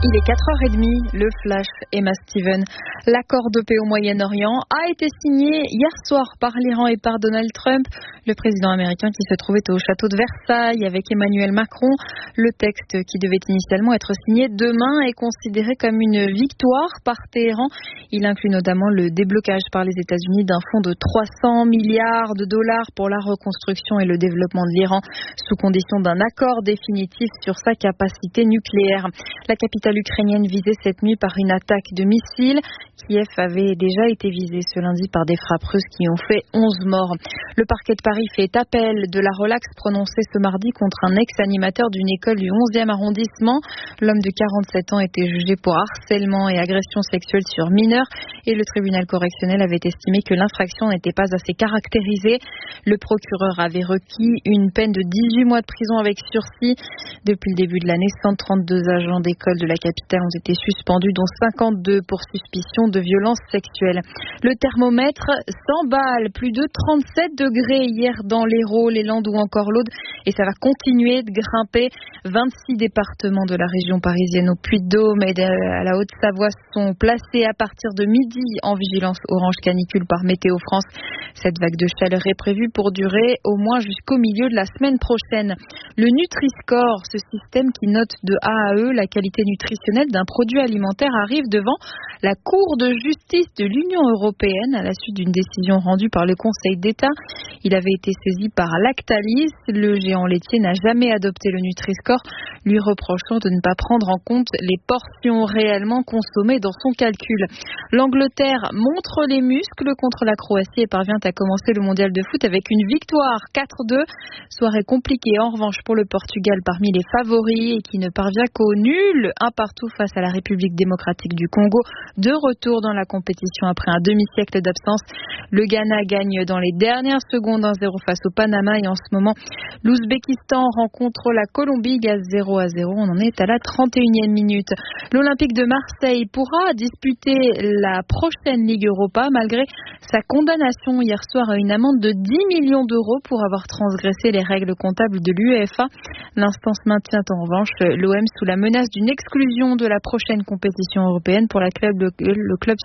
Il est 4h30, le flash, Emma Steven. L'accord de paix au Moyen-Orient a été signé hier soir par l'Iran et par Donald Trump, le président américain qui se trouvait au château de Versailles avec Emmanuel Macron. Le texte qui devait initialement être signé demain est considéré comme une victoire par Téhéran. Il inclut notamment le déblocage par les États-Unis d'un fonds de 300 milliards de dollars pour la reconstruction et le développement de l'Iran, sous condition d'un accord définitif sur sa capacité nucléaire. La capitale ukrainienne visée cette nuit par une attaque de missiles. Kiev avait déjà été visé ce lundi par des frappes russes qui ont fait 11 morts. Le parquet de Paris fait appel de la relaxe prononcée ce mardi contre un ex-animateur d'une école du 11e arrondissement. L'homme de 47 ans était jugé pour harcèlement et agression sexuelle sur mineurs et le tribunal correctionnel avait estimé que l'infraction n'était pas assez caractérisée. Le procureur avait requis une peine de 18 mois de prison avec sursis. Depuis le début de l'année, 132 agents d'école de la capitale ont été suspendus, dont 52 pour suspicion de violences sexuelles. Le thermomètre s'emballe, plus de 37 degrés hier dans l'Hérault, les Landes ou encore l'Aude, et ça va continuer de grimper. 26 départements de la région parisienne au Puy-de-Dôme et à la Haute-Savoie sont placés à partir de midi en vigilance orange canicule par Météo France. Cette vague de chaleur est prévue pour durer au moins jusqu'au milieu de la semaine prochaine. Le Nutri-Score, ce système qui note de A à E la qualité nutritionnelle d'un produit alimentaire, arrive devant la Cour de justice de l'Union européenne à la suite d'une décision rendue par le Conseil d'État. Il avait été saisi par Lactalis. Le géant laitier n'a jamais adopté le Nutri-Score, lui reprochant de ne pas prendre en compte les portions réellement consommées dans son calcul. L'Angleterre montre les muscles contre la Croatie et parvient à commencer le mondial de foot avec une victoire 4-2. Soirée compliquée en revanche pour le Portugal parmi les favoris et qui ne parvient qu'au nul, un partout face à la République démocratique du Congo. De retour dans la compétition après un demi-siècle d'absence. Le Ghana gagne dans les dernières secondes 1-0 face au Panama et en ce moment, l'Ouzbékistan rencontre la Colombie. Il y a 0-0. On en est à la 31e minute. L'Olympique de Marseille pourra disputer la prochaine Ligue Europa malgré sa condamnation hier soir à une amende de 10 millions d'euros pour avoir transgressé les règles comptables de l'UEFA. L'instance maintient en revanche l'OM sous la menace d'une exclusion de la prochaine compétition européenne pour laquelle le club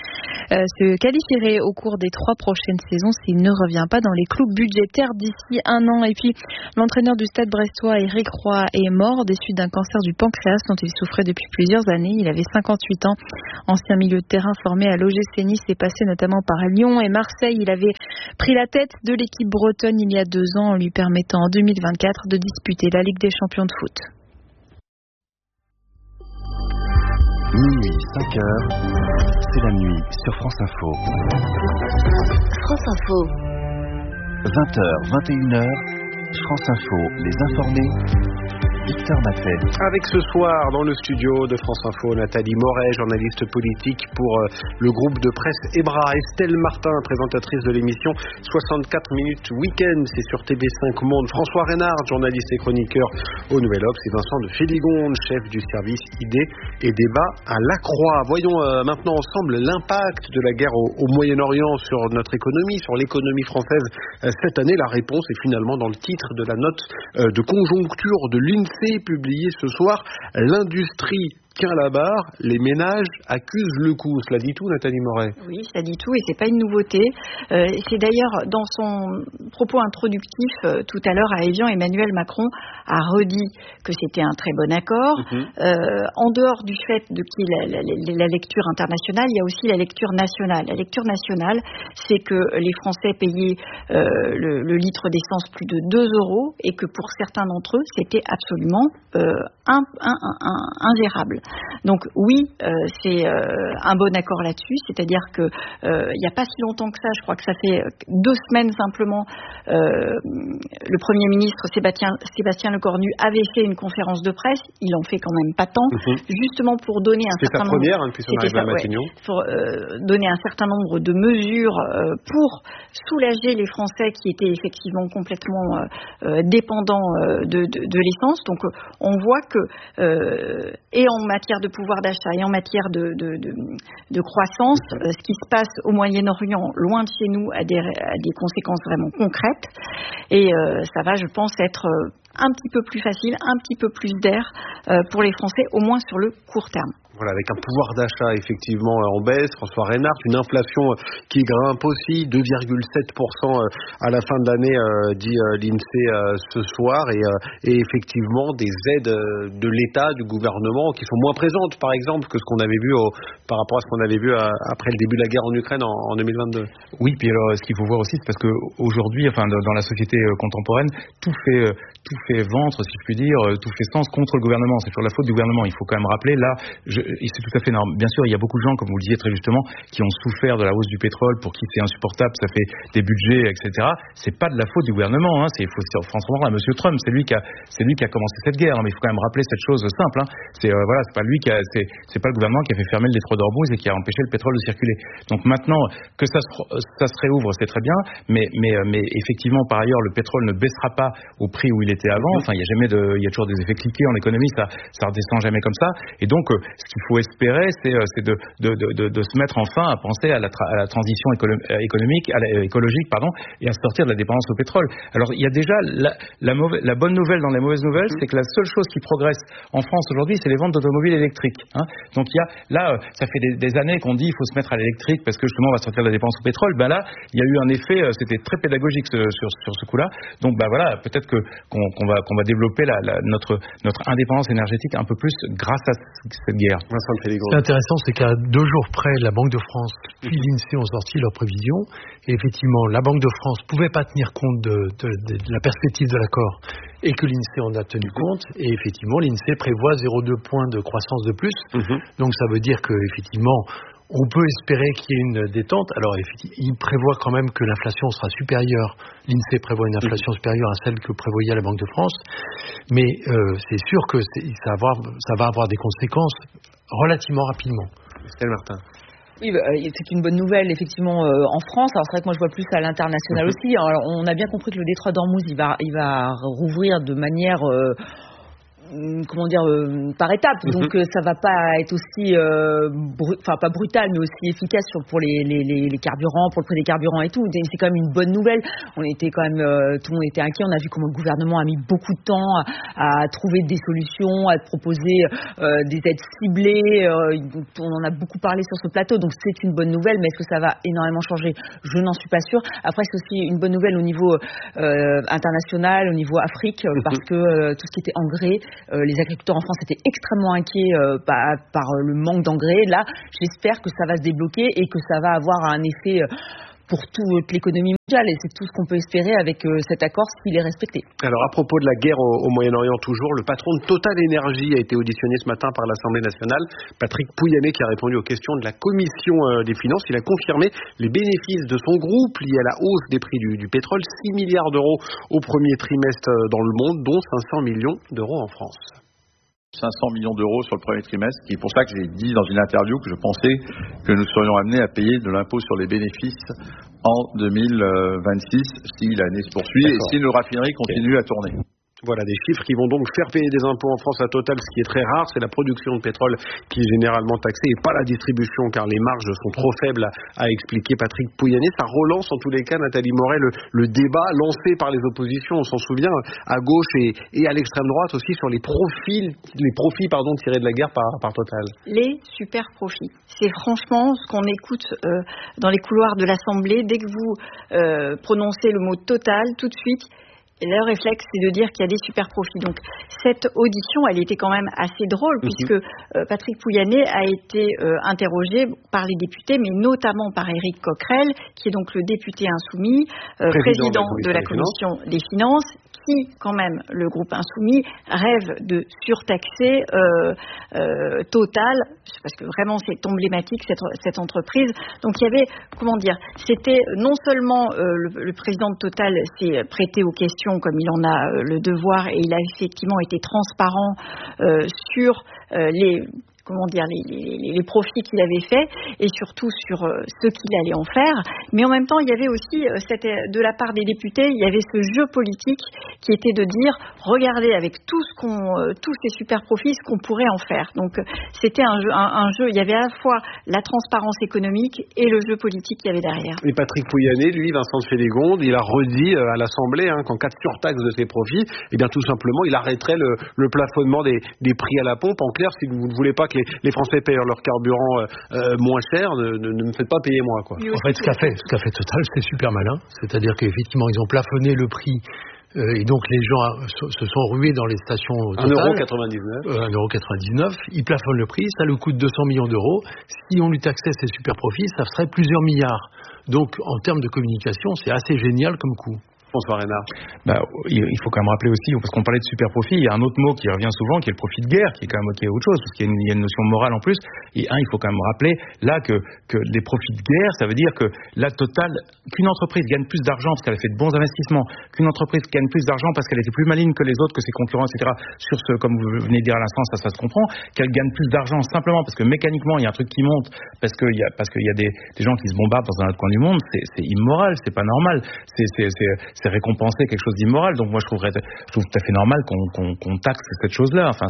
se qualifierait au cours des 3 prochaines saisons s'il ne revient pas dans les clous budgétaires d'ici un an. Et puis, l'entraîneur du Stade brestois, Éric Roy, est mort des suites d'un cancer du pancréas dont il souffrait depuis plusieurs années. Il avait 58 ans. Ancien milieu de terrain formé à l'OGC Nice et passé notamment par Lyon et Marseille. Il avait pris la tête de l'équipe bretonne il y a 2 ans en lui permettant en 2024 de disputer la Ligue des champions de foot. Minuit, 5h, c'est la nuit sur France Info. France Info. 20h, 21h, France Info, les informés. Victor Matet. Avec ce soir dans le studio de France Info, Nathalie Moret, journaliste politique pour le groupe de presse EBRA, Estelle Martin, présentatrice de l'émission 64 minutes week-end, c'est sur TV5 Monde, François Reynard, journaliste et chroniqueur au Nouvel Obs, et Vincent de Féligonde, chef du service idées et débat à La Croix. Voyons maintenant ensemble l'impact de la guerre au Moyen-Orient sur notre économie, sur l'économie française cette année. La réponse est finalement dans le titre de la note de conjoncture de l'INSEE publié ce soir. L'industrie tient la barre, les ménages accusent le coup. Cela dit tout, Nathalie Moret? Oui, ça dit tout et c'est pas une nouveauté. C'est d'ailleurs dans son propos introductif tout à l'heure à Évian, Emmanuel Macron a redit que c'était un très bon accord. En dehors du fait de qu'il y ait la lecture internationale, il y a aussi la lecture nationale. La lecture nationale, c'est que les Français payaient le litre d'essence plus de 2 € et que pour certains d'entre eux, c'était absolument ingérable. Donc oui, c'est un bon accord là-dessus, c'est-à-dire que il n'y a pas si longtemps que ça, je crois que ça fait 2 semaines simplement, le Premier ministre Sébastien Lecornu avait fait une conférence de presse, il en fait quand même pas tant, justement pour donner un certain nombre... C'était sa première, depuis son arrivée à Matignon. Pour donner un certain nombre de mesures pour soulager les Français qui étaient effectivement complètement dépendants de l'essence. Donc on voit que et en matière de pouvoir d'achat et en matière de croissance, ce qui se passe au Moyen-Orient, loin de chez nous, a des conséquences vraiment concrètes. Et ça va, je pense, être un petit peu plus facile, un petit peu plus d'air pour les Français, au moins sur le court terme. Voilà, avec un pouvoir d'achat effectivement en baisse, François Reynard, une inflation qui grimpe aussi, 2,7% à la fin de l'année, dit l'INSEE ce soir, et effectivement des aides de l'État, du gouvernement, qui sont moins présentes, par exemple, que ce qu'on avait vu par rapport à ce qu'on avait vu après le début de la guerre en Ukraine en 2022. Oui, puis alors ce qu'il faut voir aussi, c'est parce qu'aujourd'hui, dans la société contemporaine, tout fait ventre, si je puis dire, tout fait sens contre le gouvernement. C'est toujours la faute du gouvernement. Il faut quand même rappeler, là, c'est tout à fait normal. Bien sûr, il y a beaucoup de gens, comme vous le disiez très justement, qui ont souffert de la hausse du pétrole, pour qui c'est insupportable, ça fait des budgets, etc. C'est pas de la faute du gouvernement, hein. Il faut franchement à Monsieur Trump, c'est lui qui a commencé cette guerre. Mais il faut quand même rappeler cette chose simple, hein. C'est pas lui c'est pas le gouvernement qui a fait fermer le détroit d'Ormuz et qui a empêché le pétrole de circuler. Donc maintenant que ça se réouvre, c'est très bien, mais effectivement, par ailleurs, le pétrole ne baissera pas au prix où il était avant. Enfin, il y a toujours des effets cliqués en économie, ça redescend jamais comme ça. Et donc, ce qu'il faut espérer, c'est de se mettre enfin à penser à la transition économique, écologique, et à sortir de la dépendance au pétrole. Alors, il y a déjà la bonne nouvelle dans les mauvaises nouvelles, c'est que la seule chose qui progresse en France aujourd'hui, c'est les ventes d'automobiles électriques, hein. Donc, ça fait des années qu'on dit il faut se mettre à l'électrique parce que justement on va sortir de la dépendance au pétrole. Ben là, il y a eu un effet, c'était très pédagogique sur ce coup-là. Donc, voilà, peut-être qu'on va développer notre indépendance énergétique un peu plus grâce à cette guerre. Ce qui est intéressant, c'est qu'à 2 jours près, la Banque de France puis l'INSEE ont sorti leurs prévisions. Et effectivement, la Banque de France ne pouvait pas tenir compte de la perspective de l'accord et que l'INSEE en a tenu compte. Et effectivement, l'INSEE prévoit 0,2 points de croissance de plus. Donc ça veut dire qu'effectivement, on peut espérer qu'il y ait une détente. Alors, il prévoit quand même que l'inflation sera supérieure. L'INSEE prévoit une inflation supérieure à celle que prévoyait la Banque de France. Mais c'est sûr que ça va avoir des conséquences relativement rapidement. Estelle Martin. Oui, c'est une bonne nouvelle effectivement en France. Alors c'est vrai que moi je vois plus à l'international aussi. Alors, on a bien compris que le détroit d'Ormuz il va rouvrir de manière par étapes. Donc ça va pas être aussi pas brutal, mais aussi efficace pour les carburants, pour le prix des carburants et tout. C'est quand même une bonne nouvelle. On était quand même tout le monde était inquiet. On a vu comment le gouvernement a mis beaucoup de temps à trouver des solutions, à proposer des aides ciblées. On en a beaucoup parlé sur ce plateau, donc c'est une bonne nouvelle. Mais est-ce que ça va énormément changer? Je n'en suis pas sûre. Après, c'est aussi une bonne nouvelle au niveau international, au niveau Afrique, parce que tout ce qui était engrais, les agriculteurs en France étaient extrêmement inquiets par le manque d'engrais. Là, j'espère que ça va se débloquer et que ça va avoir un effet pour toute l'économie mondiale, et c'est tout ce qu'on peut espérer avec cet accord s'il est respecté. Alors à propos de la guerre au Moyen-Orient toujours, le patron de Total Energy a été auditionné ce matin par l'Assemblée nationale, Patrick Pouyanné, qui a répondu aux questions de la Commission des finances. Il a confirmé les bénéfices de son groupe liés à la hausse des prix du pétrole, 6 milliards d'euros au premier trimestre dans le monde, dont 500 millions d'euros en France. 500 millions d'euros sur le premier trimestre, qui est pour ça que j'ai dit dans une interview que je pensais que nous serions amenés à payer de l'impôt sur les bénéfices en 2026 si l'année se poursuit et si nos raffineries continuent à tourner. Voilà des chiffres qui vont donc faire payer des impôts en France à Total, ce qui est très rare. C'est la production de pétrole qui est généralement taxée et pas la distribution, car les marges sont trop faibles, a expliqué Patrick Pouyanné. Ça relance en tous les cas, Nathalie Moret, le débat lancé par les oppositions, on s'en souvient, à gauche et à l'extrême droite aussi, sur les profits tirés de la guerre par Total. Les super profits. C'est franchement ce qu'on écoute dans les couloirs de l'Assemblée. Dès que vous prononcez le mot Total, tout de suite, et leur réflexe, c'est de dire qu'il y a des super profits. Donc, cette audition, elle était quand même assez drôle, puisque Patrick Pouyanné a été interrogé par les députés, mais notamment par Éric Coquerel, qui est donc le député insoumis, président de la Commission des Finances, qui, quand même, le groupe insoumis, rêve de surtaxer Total, parce que vraiment, c'est emblématique, cette entreprise. Donc, il y avait, c'était non seulement le président de Total s'est prêté aux questions, comme il en a le devoir, et il a effectivement été transparent sur les profits qu'il avait faits et surtout sur ce qu'il allait en faire. Mais en même temps, il y avait aussi, de la part des députés, il y avait ce jeu politique qui était de dire, regardez avec tous ces super profits, ce qu'on pourrait en faire. Donc c'était un jeu, il y avait à la fois la transparence économique et le jeu politique qu'il y avait derrière. Et Patrick Pouyanné, lui, Vincent de Fénégonde, il a redit à l'Assemblée qu'en cas de surtaxe de ses profits, eh bien tout simplement, il arrêterait le plafonnement des prix à la pompe. En clair, si vous ne voulez pas que les Français payent leur carburant moins cher, ne me faites pas payer moins, quoi. En fait, ce qu'a fait Total, c'est super malin. C'est-à-dire qu'effectivement, ils ont plafonné le prix. Et donc les gens se sont rués dans les stations Total. 1,99 €. 1,99 €. Ils plafonnent le prix, ça lui coûte 200 millions d'euros. Si on lui taxait ses super profits, ça serait plusieurs milliards. Donc en termes de communication, c'est assez génial comme coup. Bonsoir Renard. Il faut quand même rappeler aussi, parce qu'on parlait de super profit, il y a un autre mot qui revient souvent, qui est le profit de guerre, qui est quand même autre chose, parce qu'il y a une notion morale en plus. Et il faut quand même rappeler là que les profits de guerre, ça veut dire que la Total, qu'une entreprise gagne plus d'argent parce qu'elle a fait de bons investissements, qu'une entreprise gagne plus d'argent parce qu'elle était plus maligne que les autres, que ses concurrents, etc. Sur ce, comme vous venez de dire à l'instant, ça se comprend, qu'elle gagne plus d'argent simplement parce que mécaniquement il y a un truc qui monte, parce qu'il y a des gens qui se bombardent dans un autre coin du monde, c'est immoral, c'est pas normal, c'est récompenser quelque chose d'immoral. Donc moi je trouve tout à fait normal qu'on taxe cette chose-là. Enfin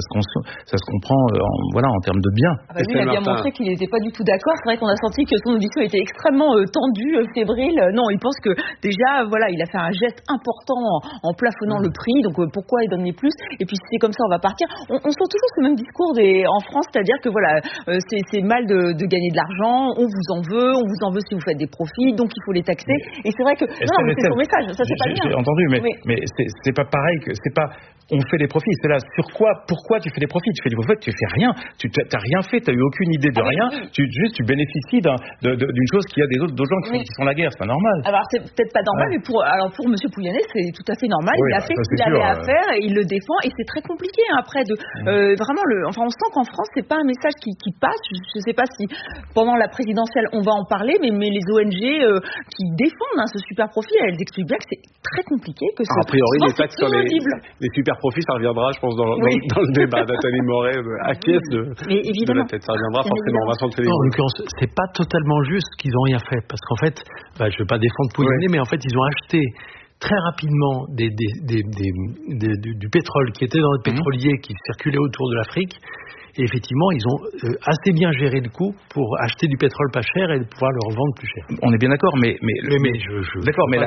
ça se comprend en termes de biens. Lui il a bien montré qu'il n'était pas du tout d'accord. C'est vrai qu'on a senti que son audition était extrêmement tendue, fébrile. Non, il pense que déjà il a fait un geste important en plafonnant le prix. Donc pourquoi il donner plus? Et puis si c'est comme ça on va partir. On sent toujours ce même discours en France, c'est-à-dire que c'est mal de gagner de l'argent. On vous en veut si vous faites des profits. Donc il faut les taxer. Et c'est vrai que c'est son message. Ça, j'ai entendu, mais c'est pas pareil que c'est pas. On fait des profits, c'est là pourquoi tu fais des profits? Tu fais des profits, tu fais rien, tu t'as rien fait, t'as eu aucune idée de rien, tu bénéficies d'une chose qu'il y a des autres gens qui font la guerre, c'est pas normal. Alors c'est peut-être pas normal, mais pour monsieur Pouyanné, c'est tout à fait normal, il a fait ce qu'il avait à faire, et il le défend, et c'est très compliqué après vraiment on sent qu'en France c'est pas un message qui passe. Je sais pas si pendant la présidentielle on va en parler, mais les ONG qui défendent ce super profit, elles expliquent bien que c'est très compliqué, que a priori les taxes sur les super profit, ça reviendra, je pense, dans le débat. Nathalie Moret acquiesce de la tête. Ça reviendra forcément. Vincent de Fénégonde. En l'occurrence, c'est pas totalement juste qu'ils ont rien fait, parce qu'en fait, je ne veux pas défendre Pouyanné, mais en fait, ils ont acheté très rapidement du pétrole qui était dans le pétrolier qui circulait autour de l'Afrique. Et effectivement, ils ont assez bien géré le coup pour acheter du pétrole pas cher et pouvoir le revendre plus cher. On est bien d'accord, mais d'accord, mais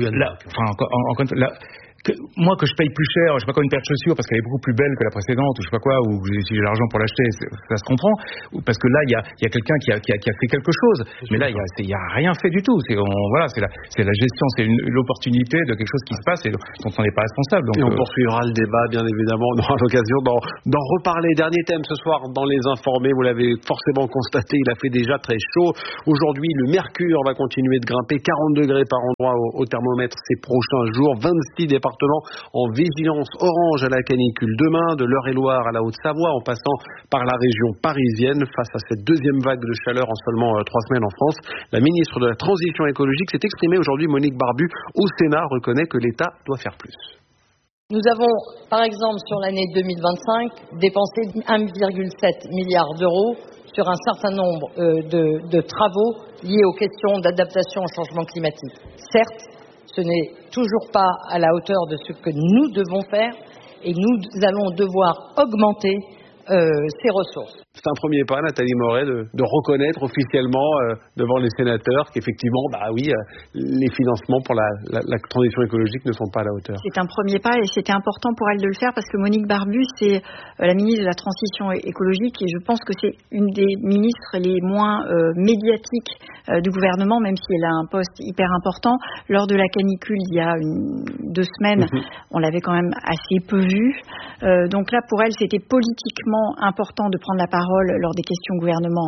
moi que je paye plus cher, je sais pas quoi, une paire de chaussures parce qu'elle est beaucoup plus belle que la précédente ou je sais pas quoi, ou que j'ai utilisé l'argent pour l'acheter, ça se comprend, parce que là il y a quelqu'un qui a fait quelque chose, mais là il y a rien fait du tout. C'est la gestion, c'est l'opportunité de quelque chose qui se passe et dont on n'est pas responsable. Donc, et on poursuivra le débat, bien évidemment, on aura l'occasion d'en reparler. Dernier thème ce soir dans Les Informés, vous l'avez forcément constaté, il a fait déjà très chaud. Aujourd'hui, le mercure va continuer de grimper, 40 degrés par endroit au thermomètre ces prochains jours, 26 départements en vigilance orange à la canicule demain, de l'Eure-et-Loire à la Haute-Savoie, en passant par la région parisienne. Face à cette deuxième vague de chaleur en seulement 3 semaines en France, la ministre de la Transition écologique s'est exprimée aujourd'hui. Monique Barbu, au Sénat, reconnaît que l'État doit faire plus. Nous avons, par exemple, sur l'année 2025, dépensé 1,7 milliard d'euros sur un certain nombre de travaux liés aux questions d'adaptation au changement climatique. Certes, ce n'est toujours pas à la hauteur de ce que nous devons faire et nous allons devoir augmenter ces ressources. C'est un premier pas, Nathalie Moret, de reconnaître officiellement devant les sénateurs qu'effectivement, les financements pour la transition écologique ne sont pas à la hauteur. C'est un premier pas et c'était important pour elle de le faire parce que Monique Barbu, c'est la ministre de la transition écologique et je pense que c'est une des ministres les moins médiatiques du gouvernement, même si elle a un poste hyper important. Lors de la canicule, il y a 2 semaines, on l'avait quand même assez peu vue. Donc là, pour elle, c'était politiquement important de prendre la parole lors des questions au gouvernement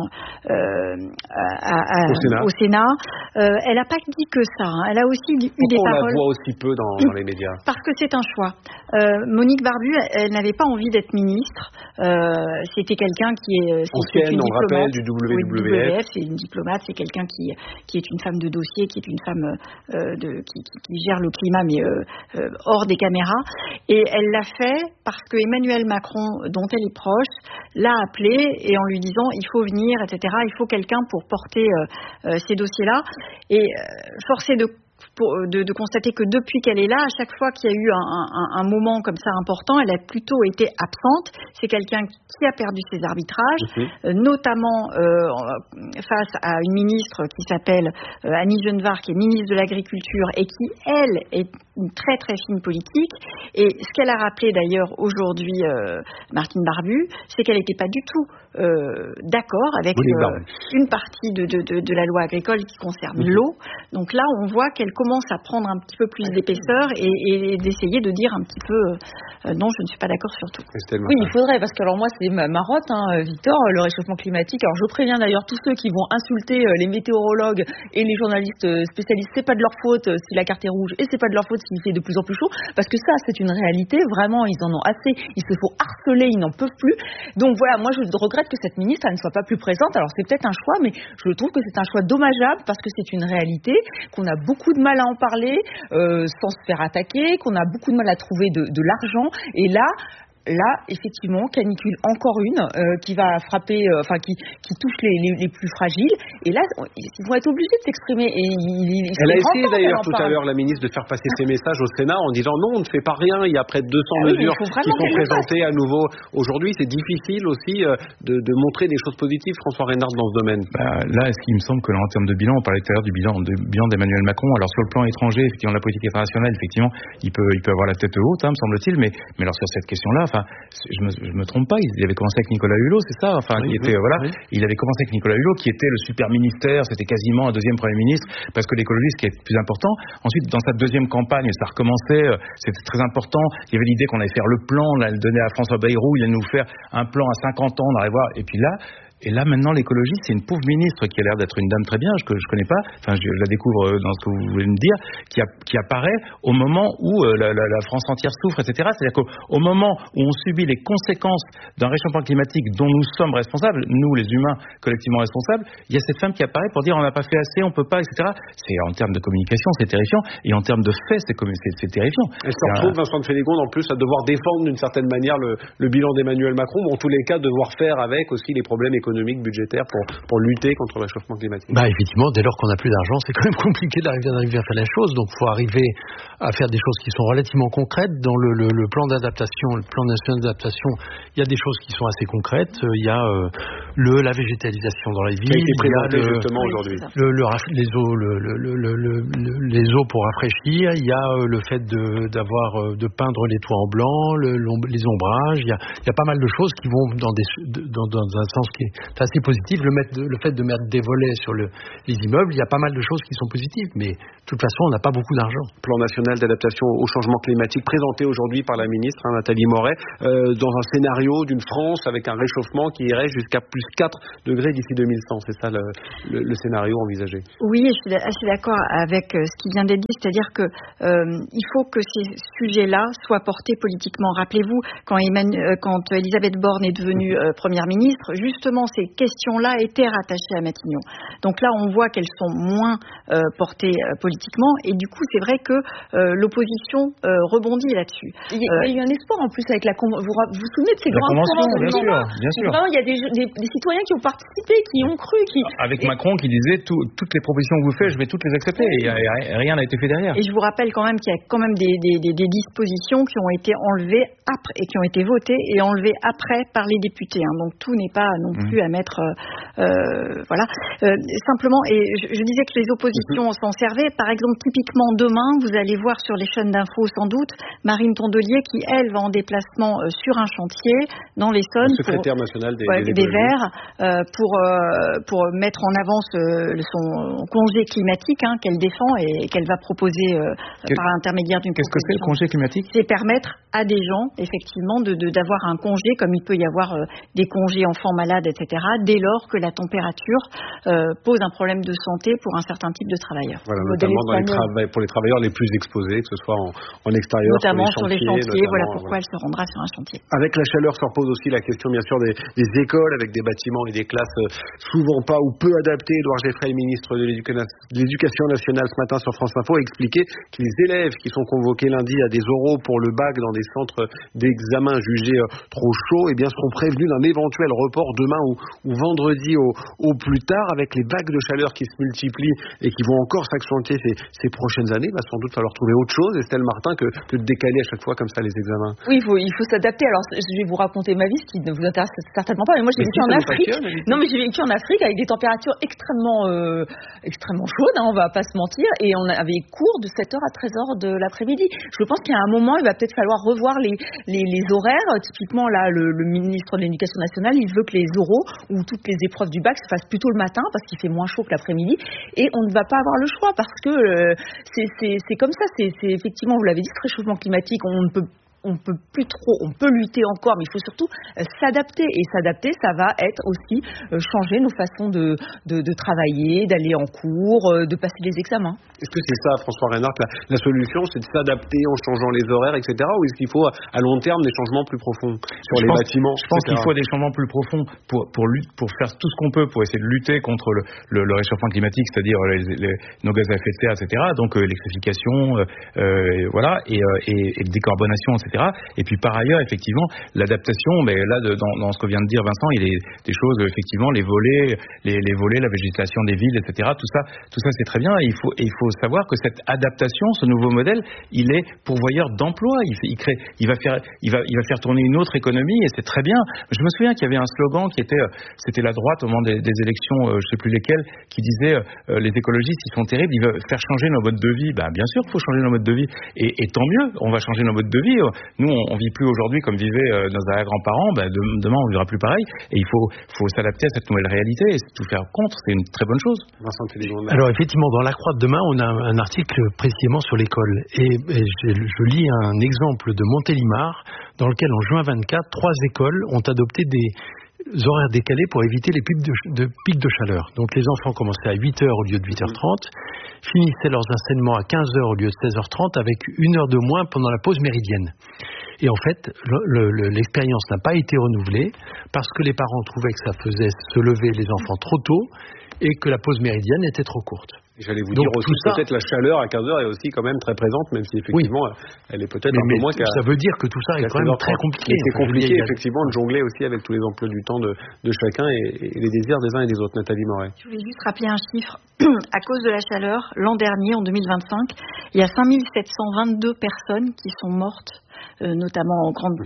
au Sénat. Elle n'a pas dit que ça. Elle a aussi eu des paroles. On la voit aussi peu dans les médias. Parce que c'est un choix. Monique Barbu, elle n'avait pas envie d'être ministre. C'était quelqu'un qui est ancienne, on rappelle, du WWF. C'est une diplomate, c'est quelqu'un qui est une femme de dossier, qui est une femme qui gère le climat, mais hors des caméras. Et elle l'a fait parce que Emmanuel Macron, dont elle est proche, l'a appelée et en lui disant il faut venir, etc. Il faut quelqu'un pour porter ces dossiers-là. Et force est de de constater que depuis qu'elle est là, à chaque fois qu'il y a eu un moment comme ça important, elle a plutôt été absente. C'est quelqu'un qui a perdu ses arbitrages, notamment face à une ministre qui s'appelle Annie Genevard, qui est ministre de l'Agriculture et qui, elle, est une très très fine politique. Et ce qu'elle a rappelé d'ailleurs aujourd'hui, Martine Barbu, c'est qu'elle n'était pas du tout d'accord avec une partie de la loi agricole qui concerne l'eau. Donc là, on voit qu'elle commence à prendre un petit peu plus d'épaisseur et d'essayer de dire un petit peu non, je ne suis pas d'accord sur tout. Oui, il faudrait, parce que alors moi, c'est ma marotte, Victor, le réchauffement climatique. Alors je préviens d'ailleurs tous ceux qui vont insulter les météorologues et les journalistes spécialistes, c'est pas de leur faute si la carte est rouge et c'est pas de leur faute s'il fait de plus en plus chaud, parce que ça, c'est une réalité. Vraiment, ils en ont assez, ils se font harceler, ils n'en peuvent plus. Donc voilà, moi je regrette que cette ministre elle ne soit pas plus présente. Alors c'est peut-être un choix, mais je trouve que c'est un choix dommageable parce que c'est une réalité, qu'on a beaucoup de mal à en parler sans se faire attaquer, qu'on a beaucoup de mal à trouver de l'argent. Et là, effectivement, canicule encore une qui va frapper, qui touche les plus fragiles. Et là, ils vont être obligés de s'exprimer. Elle a essayé d'ailleurs tout à l'heure, la ministre, de faire passer ses messages au Sénat en disant non, on ne fait pas rien. Il y a près de 200 mesures qui sont présentées à nouveau aujourd'hui. C'est difficile aussi de montrer des choses positives, François Reynard, dans ce domaine. Là, est-ce qu'il me semble que là, en termes de bilan, on parlait tout à l'heure du bilan d'Emmanuel Macron. Alors sur le plan étranger, effectivement, la politique internationale, effectivement, il peut avoir la tête haute, me semble-t-il. Mais alors sur cette question-là, je me trompe pas, il avait commencé avec Nicolas Hulot, c'est ça, il avait commencé avec Nicolas Hulot qui était le super ministère, c'était quasiment un deuxième Premier ministre, parce que l'écologie, ce qui est le plus important. Ensuite, dans sa deuxième campagne, ça recommençait, c'était très important, il y avait l'idée qu'on allait faire le plan, là, elle donnait à François Bayrou, il allait nous faire un plan à 50 ans, on allait voir, et puis là, maintenant, l'écologie, c'est une pauvre ministre qui a l'air d'être une dame très bien, que je connais pas, je la découvre dans ce que vous voulez me dire, qui apparaît au moment où la France entière souffre, etc. C'est-à-dire qu'au moment où on subit les conséquences d'un réchauffement climatique dont nous sommes responsables, nous les humains collectivement responsables, il y a cette femme qui apparaît pour dire on n'a pas fait assez, on peut pas, etc. C'est en termes de communication, c'est terrifiant, et en termes de faits, c'est terrifiant. Elle se retrouve, Vincent de Fénégonde, en plus, à devoir défendre d'une certaine manière le bilan d'Emmanuel Macron, ou en tous les cas devoir faire avec aussi les problèmes économique, budgétaire pour lutter contre le réchauffement climatique. Évidemment, dès lors qu'on n'a plus d'argent, c'est quand même compliqué d'arriver à faire la chose. Donc, il faut arriver à faire des choses qui sont relativement concrètes. Dans le plan d'adaptation, le plan national d'adaptation, il y a des choses qui sont assez concrètes. Il y a la végétalisation dans les villes. Qui a été présenté justement aujourd'hui. Les eaux pour rafraîchir. Il y a le fait de peindre les toits en blanc, les ombrages. Il y a pas mal de choses qui vont dans un sens qui est assez positif. Le fait de mettre des volets sur les immeubles, il y a pas mal de choses qui sont positives, mais de toute façon, on n'a pas beaucoup d'argent. Plan national d'adaptation au changement climatique présenté aujourd'hui par la ministre Nathalie Moret, dans un scénario d'une France avec un réchauffement qui irait jusqu'à plus 4 degrés d'ici 2100. C'est ça le scénario envisagé. Oui, je suis assez d'accord avec ce qui vient d'être dit, c'est-à-dire que il faut que ces sujets-là soient portés politiquement. Rappelez-vous, quand Elisabeth Borne est devenue première ministre, justement, ces questions-là étaient rattachées à Matignon. Donc là, on voit qu'elles sont moins portées politiquement, et du coup, c'est vrai que l'opposition rebondit là-dessus. Il y a eu un espoir en plus avec la vous vous souvenez de ces grands conventions, bien sûr. Vraiment, il y a des citoyens qui ont participé, qui ont cru, avec Macron qui disait toutes les propositions que vous faites, je vais toutes les accepter, et rien n'a été fait derrière. Et je vous rappelle quand même qu'il y a quand même des dispositions qui ont été enlevées après et qui ont été votées et enlevées après par les députés. Donc tout n'est pas non plus à mettre, simplement. Et je disais que les oppositions s'en servaient. Par exemple, typiquement demain, vous allez voir sur les chaînes d'infos sans doute Marine Tondelier qui elle va en déplacement sur un chantier dans l'Essonne, secrétaire nationale des Verts, pour mettre en avant son congé climatique qu'elle défend et qu'elle va proposer par l'intermédiaire d'une proposition. Qu'est-ce que c'est le congé climatique ? C'est permettre à des gens effectivement d'avoir un congé, comme il peut y avoir des congés enfants malades, etc., dès lors que la température pose un problème de santé pour un certain type de travailleurs. Voilà, notamment pour les travailleurs les plus exposés, que ce soit en extérieur, notamment sur les chantiers. Voilà pourquoi elle se rendra sur un chantier. Avec la chaleur se repose aussi la question, bien sûr, des écoles, avec des bâtiments et des classes souvent pas ou peu adaptés. Édouard Geffray, ministre de l'Éducation nationale, ce matin sur France Info, a expliqué que les élèves qui sont convoqués lundi à des oraux pour le bac dans des centres d'examen jugés trop chauds, seront prévenus d'un éventuel report demain ou vendredi au plus tard, avec les vagues de chaleur qui se multiplient et qui vont encore s'accentuer ces prochaines années. Il va sans doute falloir trouver autre chose, Estelle Martin, que de décaler à chaque fois comme ça les examens. Oui, il faut s'adapter. Alors, je vais vous raconter ma vie, ce qui ne vous intéresse certainement pas, mais moi j'ai vécu en Afrique. Non, mais j'ai vécu en Afrique avec des températures extrêmement chaudes, on va pas se mentir, et on avait cours de 7h à 13h de l'après-midi. Je pense qu'à un moment, il va peut-être falloir revoir les horaires. Typiquement, là, le ministre de l'Éducation nationale, il veut que les oraux ou toutes les épreuves du bac se fassent plutôt le matin parce qu'il fait moins chaud que l'après-midi, et on ne va pas avoir le choix parce que c'est comme ça. C'est effectivement, vous l'avez dit, ce réchauffement climatique, on peut lutter encore, mais il faut surtout s'adapter. Et s'adapter, ça va être aussi changer nos façons de travailler, d'aller en cours, de passer les examens. Est-ce que c'est ça, François Reynard, la solution, c'est de s'adapter en changeant les horaires, etc. Ou est-ce qu'il faut, à long terme, des changements plus profonds sur les bâtiments? Je pense qu'il faut des changements plus profonds pour faire tout ce qu'on peut pour essayer de lutter contre le réchauffement climatique, c'est-à-dire nos gaz à effet de serre, etc. Donc l'électrification, voilà, et décarbonation, etc. Et puis par ailleurs, effectivement, l'adaptation, mais là, dans ce que vient de dire Vincent, il y a des choses, effectivement, les volets, la végétation des villes, etc. Tout ça, c'est très bien. Il faut savoir que cette adaptation, ce nouveau modèle, il est pourvoyeur d'emplois. Il va faire tourner une autre économie, et c'est très bien. Je me souviens qu'il y avait un slogan c'était la droite au moment des élections, je sais plus lesquelles, qui disait les écologistes, ils sont terribles, ils veulent faire changer nos modes de vie. Ben, bien sûr qu'il faut changer nos modes de vie, et tant mieux, on va changer nos modes de vie. Nous, on vit plus aujourd'hui comme vivaient nos arrière-grands-parents. Ben, demain, on vivra plus pareil. Et il faut s'adapter à cette nouvelle réalité. Et tout faire contre, c'est une très bonne chose. Alors, effectivement, dans La Croix de demain, on a un article précisément sur l'école. Et je lis un exemple de Montélimar, dans lequel, en juin 24, 3 écoles ont adopté des horaires décalés pour éviter les pics de chaleur. Donc, les enfants commençaient à 8h au lieu de 8h30, finissaient leurs enseignements à 15h au lieu de 16h30, avec 1 heure de moins pendant la pause méridienne. Et en fait, l'expérience n'a pas été renouvelée parce que les parents trouvaient que ça faisait se lever les enfants trop tôt et que la pause méridienne était trop courte. J'allais vous dire aussi, peut-être la chaleur à 15h est aussi quand même très présente, même si effectivement elle est peut-être un peu moins qu'à... Ça veut dire que tout ça est quand même très compliqué. C'est compliqué effectivement de jongler aussi avec tous les emplois du temps de chacun et les désirs des uns et des autres. Nathalie Moret. Je voulais juste rappeler un chiffre. À cause de la chaleur, l'an dernier, en 2025, il y a 5722 personnes qui sont mortes, notamment en grande,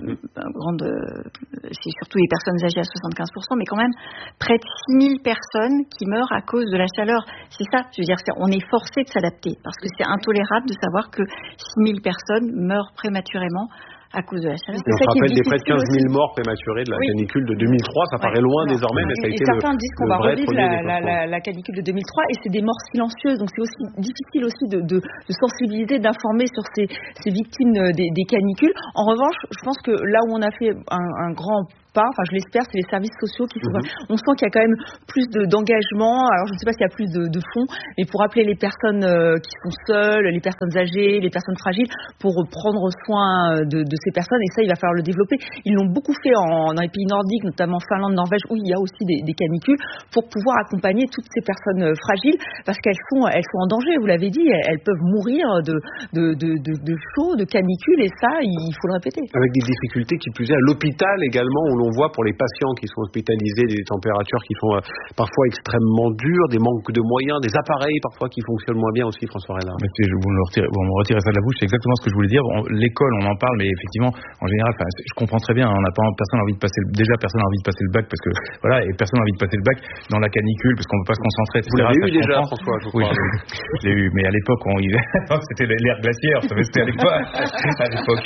c'est surtout les personnes âgées à 75%, mais quand même près de 6000 personnes qui meurent à cause de la chaleur. C'est ça, je veux dire, on est forcé de s'adapter, parce que c'est intolérable de savoir que 6000 personnes meurent prématurément à cause de la chaleur. Et on se rappelle des près de 15 000 morts prématurées de la canicule de 2003, ça paraît loin désormais, mais ça a été certains disent qu'on va revivre la canicule de 2003, et c'est des morts silencieuses, donc c'est aussi difficile aussi de sensibiliser, d'informer sur ces victimes des canicules. En revanche, je pense que là où on a fait un grand pas, enfin je l'espère, c'est les services sociaux qui sont... On sent qu'il y a quand même plus d'engagement. Alors je ne sais pas s'il y a plus de fonds, mais pour appeler les personnes qui sont seules, les personnes âgées, les personnes fragiles, pour prendre soin de ces personnes, et ça il va falloir le développer. Ils l'ont beaucoup fait dans les pays nordiques, notamment Finlande, Norvège, où il y a aussi des canicules, pour pouvoir accompagner toutes ces personnes fragiles, parce qu'elles sont en danger, vous l'avez dit, elles peuvent mourir de chaud, de canicule, et ça il faut le répéter. Avec des difficultés qui plus est à l'hôpital également, où l'on voit pour les patients qui sont hospitalisés des températures qui sont parfois extrêmement dures, des manques de moyens, des appareils parfois qui fonctionnent moins bien aussi, François Reynard. Vous me retirez ça de la bouche, c'est exactement ce que je voulais dire. L'école, on en parle, mais effectivement, en général, je comprends très bien, personne n'a envie de passer le bac, parce que voilà, et personne n'a envie de passer le bac dans la canicule, parce qu'on ne peut pas se concentrer, etc. Vous l'avez eu déjà, François, je crois. Oui, je l'ai eu, mais à l'époque, c'était l'ère glaciaire, c'était à l'époque.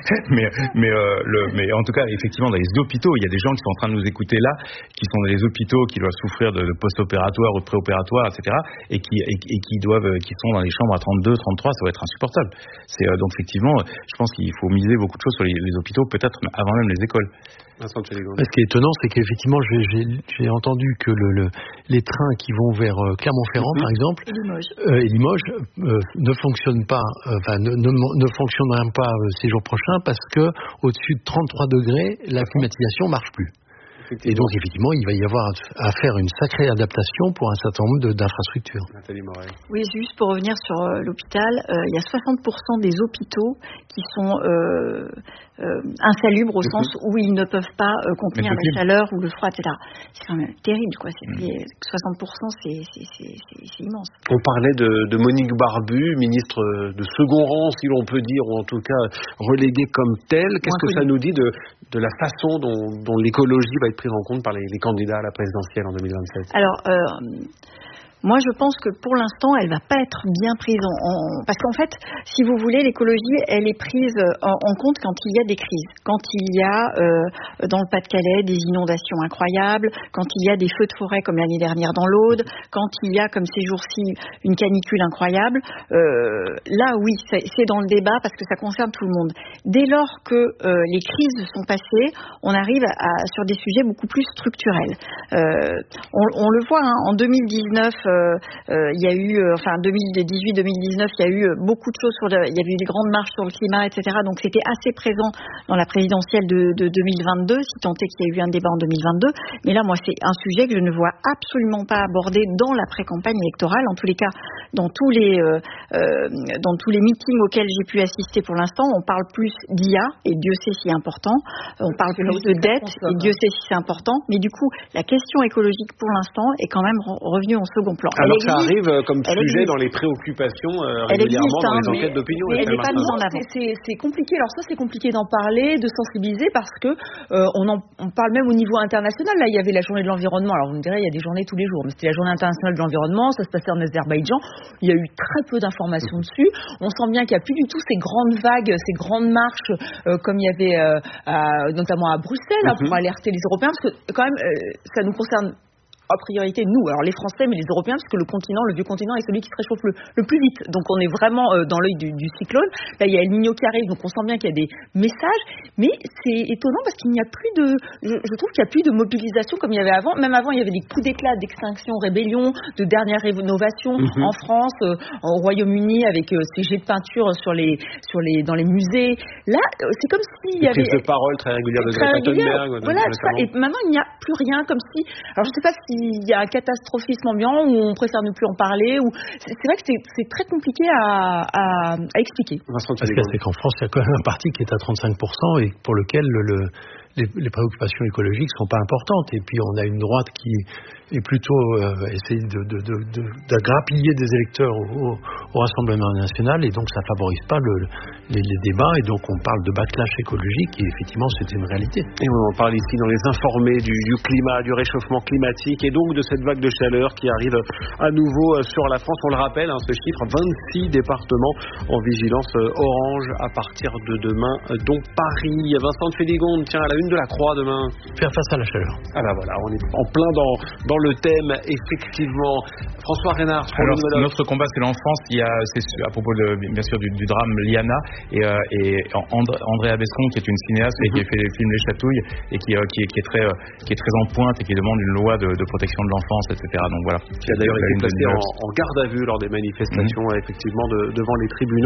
mais en tout cas, effectivement, dans les hôpitaux, il y a des gens qui sont en train de nous écouter là, qui sont dans les hôpitaux, qui doivent souffrir de post-opératoires ou de pré-opératoires, etc., et qui sont dans les chambres à 32, 33, ça va être insupportable. Donc effectivement, je pense qu'il faut miser beaucoup de choses sur les hôpitaux, peut-être avant même les écoles. Ce qui est étonnant, c'est qu'effectivement, j'ai entendu que les trains qui vont vers Clermont-Ferrand, par exemple, et Limoges, ne fonctionnent pas, ne fonctionneront pas ces jours prochains, parce que au-dessus de 33 degrés, la climatisation marche plus. Et donc, effectivement, il va y avoir à faire une sacrée adaptation pour un certain nombre d'infrastructures. Nathalie Morel. Oui, juste pour revenir sur l'hôpital, il y a 60% des hôpitaux qui sont insalubres au sens où ils ne peuvent pas contenir la chaleur ou le froid, etc. C'est quand même terrible, quoi. 60%, c'est immense. On parlait de Monique Barbu, ministre de second rang, si l'on peut dire, ou en tout cas reléguée comme telle. Qu'est-ce que ça nous dit de la façon dont l'écologie va être prise en compte par les candidats à la présidentielle en 2027? Alors, moi, je pense que pour l'instant, elle va pas être bien prise parce qu'en fait, si vous voulez, l'écologie, elle est prise en compte quand il y a des crises, quand il y a dans le Pas-de-Calais des inondations incroyables, quand il y a des feux de forêt comme l'année dernière dans l'Aude, quand il y a comme ces jours-ci une canicule incroyable. Là, oui, c'est dans le débat parce que ça concerne tout le monde. Dès lors que les crises sont passées, on arrive sur des sujets beaucoup plus structurels. On le voit, hein, en 2019. Il y a eu, 2018-2019, il y a eu beaucoup de choses il y a eu des grandes marches sur le climat, etc. Donc c'était assez présent dans la présidentielle de 2022, si tant est qu'il y a eu un débat en 2022. Mais là, moi, c'est un sujet que je ne vois absolument pas abordé dans la pré-campagne électorale. En tous les cas, dans tous les meetings auxquels j'ai pu assister pour l'instant, on parle plus d'IA, et Dieu sait si c'est important. On parle plus de dette, et Dieu sait si c'est important. Mais du coup, la question écologique, pour l'instant, est quand même revenue en second plan. Alors ça arrive comme sujet dans les préoccupations régulièrement dans les enquêtes d'opinion. Mais elle n'est pas mise en avant. C'est compliqué. Alors ça, c'est compliqué d'en parler, de sensibiliser, parce que on parle même au niveau international. Là, il y avait la journée de l'environnement. Alors vous me direz, il y a des journées tous les jours, mais c'était la journée internationale de l'environnement. Ça se passait en Azerbaïdjan. Il y a eu très peu d'informations dessus. On sent bien qu'il n'y a plus du tout ces grandes vagues, ces grandes marches comme il y avait notamment à Bruxelles pour alerter les Européens, parce que quand même, ça nous concerne en priorité nous, alors les Français mais les Européens, parce que le vieux continent est celui qui se réchauffe le plus vite. Donc on est vraiment dans l'œil du cyclone. Là il y a El Niño qui arrive, donc on sent bien qu'il y a des messages, mais c'est étonnant parce qu'il n'y a plus je trouve qu'il n'y a plus de mobilisation comme il y avait avant. Même avant il y avait des coups d'éclat, d'extinction, rébellion, de dernière rénovation en France, au Royaume-Uni avec ces jets de peinture dans les musées. Là c'est comme s'il y avait prise de parole très régulière de Greta Thunberg. Voilà, ça. Et maintenant il n'y a plus rien, comme si, alors je ne sais pas si il y a un catastrophisme ambiant ou on préfère ne plus en parler. C'est vrai que c'est très compliqué à expliquer. Parce que c'est qu'en France, il y a quand même un parti qui est à 35% et pour lequel les préoccupations écologiques ne sont pas importantes. Et puis on a une droite qui est plutôt essayer de grappiller des électeurs au Rassemblement national, et donc ça favorise pas les débats, et donc on parle de backlash écologique, et effectivement c'est une réalité. Et on en parle ici dans les informés du climat, du réchauffement climatique, et donc de cette vague de chaleur qui arrive à nouveau sur la France. On le rappelle, ce chiffre, 26 départements en vigilance orange à partir de demain, dont Paris. Vincent Féligonde, tiens, à la une de la Croix demain. Faire face à la chaleur. Ah bah voilà, on est en plein dans le thème, effectivement. François Reynard. Alors, notre combat, c'est l'enfance. C'est à propos bien sûr du drame Liana, et Andrea Bescon, qui est une cinéaste et qui a fait le film Les Chatouilles, et qui est très en pointe et qui demande une loi de protection de l'enfance, etc. Donc voilà. Qui a d'ailleurs été placé en garde à vue lors des manifestations, effectivement, devant les tribunaux.